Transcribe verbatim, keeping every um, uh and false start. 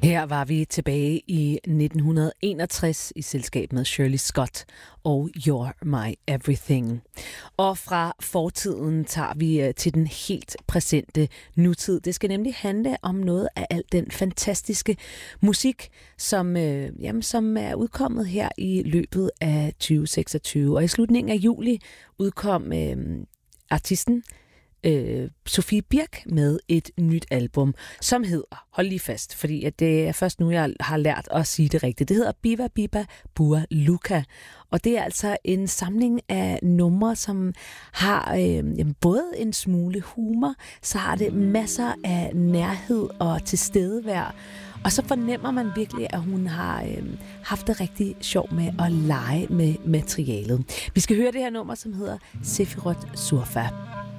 Her var vi tilbage i nitten enogtres i selskab med Shirley Scott og You're My Everything. Og fra fortiden tager vi til den helt præsente nutid. Det skal nemlig handle om noget af al den fantastiske musik, som, øh, jamen, som er udkommet her i løbet af tyve seksogtyve. Og i slutningen af juli udkom øh, artisten Øh, Sofie Birk med et nyt album, som hedder, hold lige fast, fordi at det er først nu, jeg har lært at sige det rigtigt. Det hedder Biba Biba Bua Luka, og det er altså en samling af numre, som har øh, jamen, både en smule humor, så har det masser af nærhed og tilstedevær, og så fornemmer man virkelig, at hun har øh, haft det rigtig sjov med at lege med materialet. Vi skal høre det her nummer, som hedder Sefirot Surfa.